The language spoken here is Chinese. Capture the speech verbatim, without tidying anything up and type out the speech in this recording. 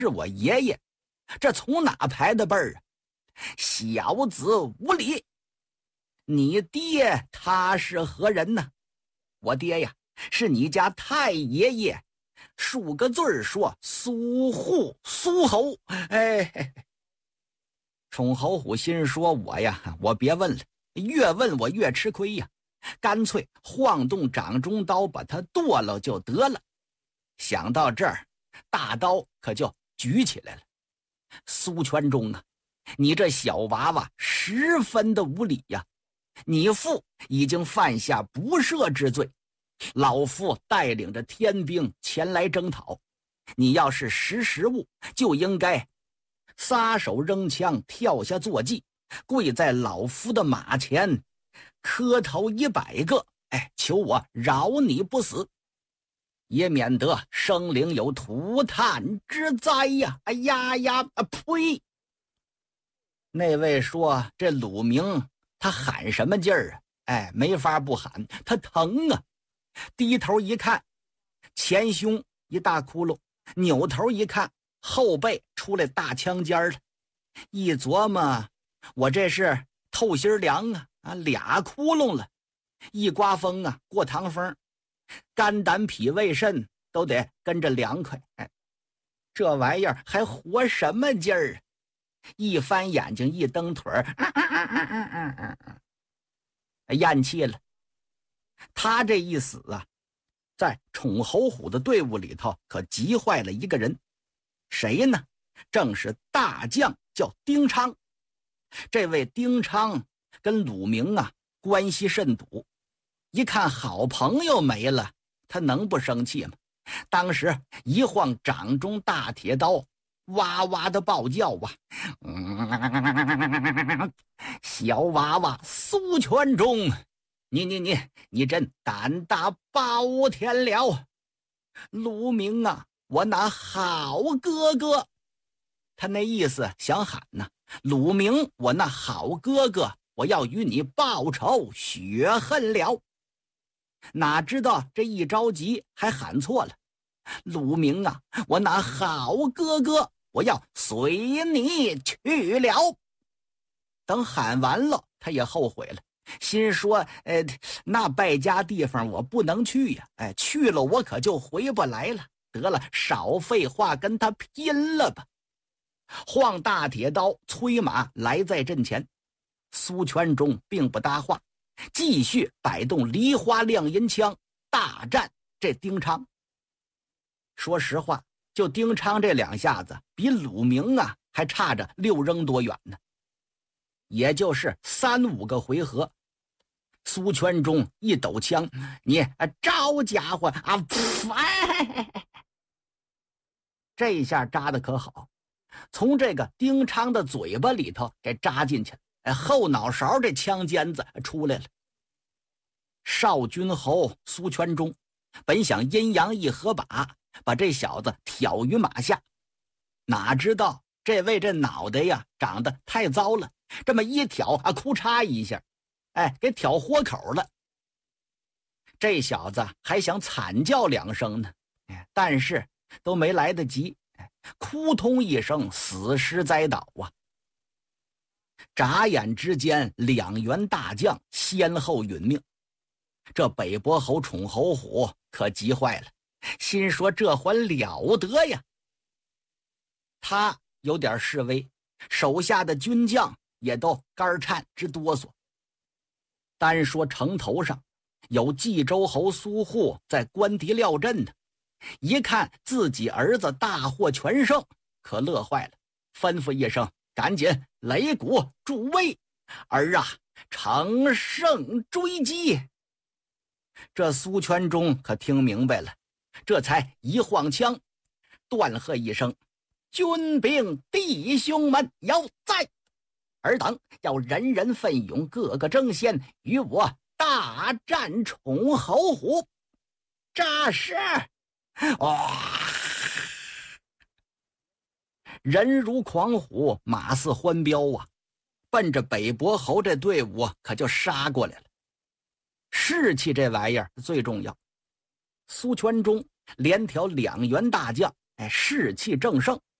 是我爷爷，这从哪排的辈儿啊？小子无礼！你爹他是何人呢？我爹呀，是你家太爷爷，数个字儿说苏护苏侯。哎，宠侯虎心说，我呀，我别问了，越问我越吃亏呀，干脆晃动掌中刀把他剁了就得了。想到这儿，大刀可就举起来了。苏全忠啊，你这小娃娃十分的无礼呀！你父已经犯下不赦之罪，老夫带领着天兵前来征讨，你要是识时务，就应该撒手扔枪，跳下坐骑，跪在老夫的马前，磕头一百个，哎，求我饶你不死，也免得生灵有涂炭之灾呀！哎呀呀，啊呸！那位说这鲁明他喊什么劲儿啊？哎，没法不喊，他疼啊！低头一看，前胸一大窟窿，扭头一看，后背出来大枪尖了。一琢磨，我这是透心凉啊！啊，俩窟窿了。一刮风啊，过堂风，肝胆脾胃肾都得跟着凉快。哎，这玩意儿还活什么劲儿啊？一翻眼睛，一蹬腿儿，啊啊啊啊啊啊啊，咽气了。他这一死啊，在宠侯虎的队伍里头可急坏了一个人，谁呢？正是大将叫丁昌。这位丁昌跟鲁明啊关系甚笃，一看好朋友没了，他能不生气吗？当时一晃掌中大铁刀，哇哇的暴叫啊！嗯、小娃娃苏全忠，你你你你真胆大包天了！鲁明啊，我那好哥哥！他那意思想喊呢，鲁明，我那好哥哥，我要与你报仇雪恨了。哪知道这一着急还喊错了，鲁明啊，我那好哥哥，我要随你去了。等喊完了，他也后悔了，心说，呃，那败家地方我不能去呀，哎，去了我可就回不来了。得了，少废话，跟他拼了吧！晃大铁刀，催马来在阵前。苏全忠并不搭话，继续摆动梨花亮银枪，大战这丁昌。说实话，就丁昌这两下子，比鲁明啊还差着六扔多远呢。也就是三五个回合，苏全忠一抖枪，你招家伙啊！噗，这一下扎的可好，从这个丁昌的嘴巴里头给扎进去了，后脑勺这枪尖子出来了。少军侯苏全忠本想阴阳一合把，把这小子挑于马下，哪知道这位这脑袋呀长得太糟了，这么一挑啊，哭嚓一下，哎，给挑豁口了。这小子还想惨叫两声呢，但是都没来得及，扑通一声死尸栽倒啊！眨眼之间，两员大将先后殒命。这北伯侯宠侯虎可急坏了，心说这还了得呀！他有点示威，手下的军将也都肝颤直哆嗦。单说城头上有冀州侯苏护在观敌料阵呢，一看自己儿子大获全胜，可乐坏了，吩咐一声，赶紧擂鼓助威，儿啊，乘胜追击。这苏全忠可听明白了，这才一晃枪，断喝一声，军兵弟兄们要在，尔等要人人奋勇，个个争先，与我大战宠侯虎。这是哇！人如狂虎，马似欢彪啊，奔着北伯侯这队伍可就杀过来了。士气这玩意儿最重要，苏全忠连挑两员大将，哎，士气正盛，